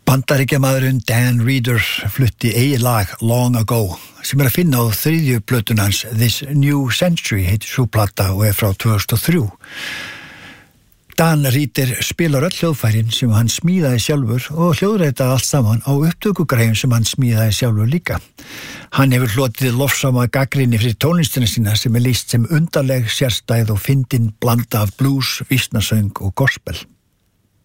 Bandaríkjamaðurinn Dan Reeder flutti eigið lag Long Ago sem að finna á þriðju plötun hans This New Century heitir sú plata og frá 2003. Dan Reeder spilar öll hljóðfærin sem hann smíðaði sjálfur og hljóðrita allt saman á upptökugræjum sem hann smíðaði sjálfur líka. Hann hefur hlotið lofsama gagnrýni fyrir tónlistina sína sem lýst sem undarleg, sérstæð og fyndin blanda af blues, vísnasöng og gospel.